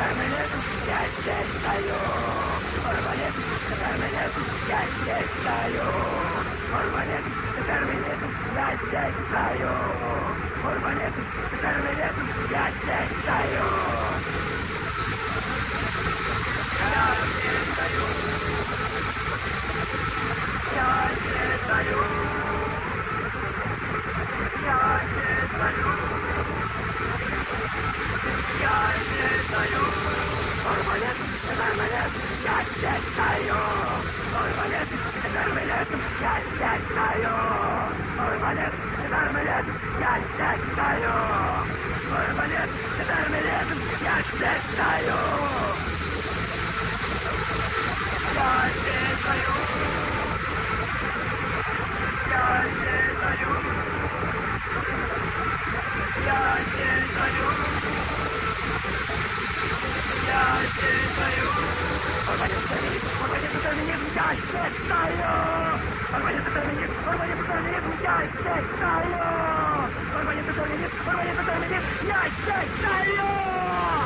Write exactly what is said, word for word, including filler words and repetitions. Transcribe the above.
терминет, я здесь стою. Арбалет, терминет, я здесь стою. Арбалет, терминет, я здесь стою. Арбалет, терминет, я здесь стою. Я здесь стою. Я здесь стою. Я здесь стою. Я здесь стою. Арбалет, арбалет, я здесь стою. Арбалет, арбалет, я здесь стою. Арбалет, арбалет, я здесь стою. Арбалет, арбалет, я здесь стою. Я здесь стою. Я здесь стою. Я здесь стою. Я здесь стою. Арбалет, арбалет, арбалет, арбалет, я здесь стою. Арбалет, арбалет, арбалет, арбалет, я здесь стою. Арбалет, арбалет, арбалет, арбалет, я здесь стою.